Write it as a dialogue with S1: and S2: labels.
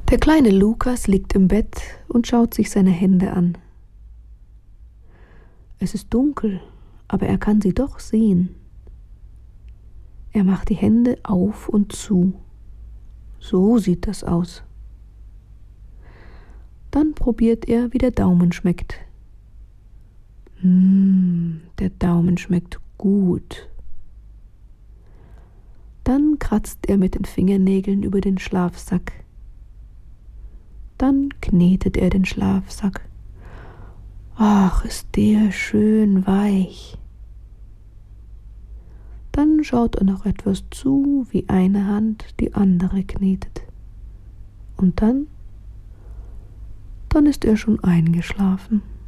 S1: Der kleine Lukas liegt im Bett und schaut sich seine Hände an. Es ist dunkel, aber er kann sie doch sehen. Er macht die Hände auf und zu. So sieht das aus. Dann probiert er, wie der Daumen schmeckt. Der Daumen schmeckt gut. Dann kratzt er mit den Fingernägeln über den Schlafsack. Dann knetet er den Schlafsack. Ach, ist der schön weich. Dann schaut er noch etwas zu, wie eine Hand die andere knetet. Und dann ist er schon eingeschlafen.